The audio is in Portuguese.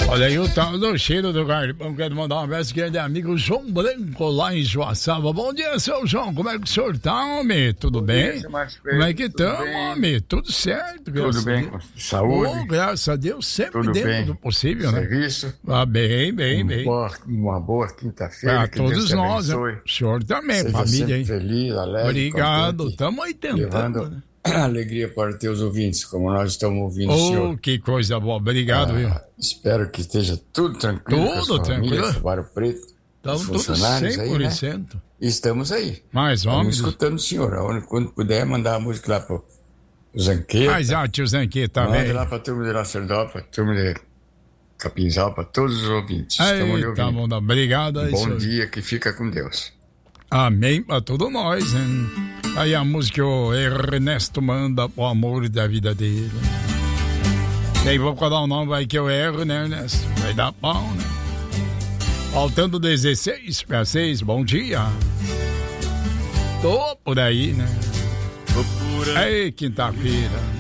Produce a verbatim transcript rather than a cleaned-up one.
Olha aí o tal do cheiro do carpão. Quero mandar um abraço grande amigo João Branco lá em Joaçaba. Bom dia, seu João. Como é que o senhor tá, homem? Tudo Bom bem? dia, Marcos. Como é que estamos, bem? homem? Tudo certo, Tudo bem, com saúde. Oh, graças a Deus, sempre Tudo dentro bem. do possível, né? Serviço. Ah, bem, bem, Um bem. boa- uma boa quinta-feira. Pra que Deus todos te nós, né? abençoe. O senhor também, Seja família, sempre hein? feliz, alegre, Obrigado. contente, Estamos aí tentando, levando né? alegria para os teus ouvintes, como nós estamos ouvindo o Oh, senhor. que coisa boa. Obrigado, viu? Ah, espero que esteja tudo tranquilo com a Tudo sua família, tranquilo. Fubaro Preto, Estamos os todos funcionários cem aí, por né? cento. E estamos aí. Mais Estamos homens. escutando o senhor. Aonde- Quando puder, mandar a música lá para o Zanqueta. Mas ah, tio Zanqueta Manda também. lá para a turma de Lacerdó, para a turma de Capinzal, para todos os ouvintes. Estamos lhe Eita, ouvindo. bom, obrigado aí, Bom senhor. dia, que fica com Deus. Amém pra todos nós, hein? Aí a música que o Ernesto manda o amor da vida dele. E aí vou colocar o nome aí que eu erro, né, Ernesto? Vai dar pau, né? Faltando dezesseis para seis, bom dia. Tô por aí, né? Tô por aí. Ei, quinta-feira.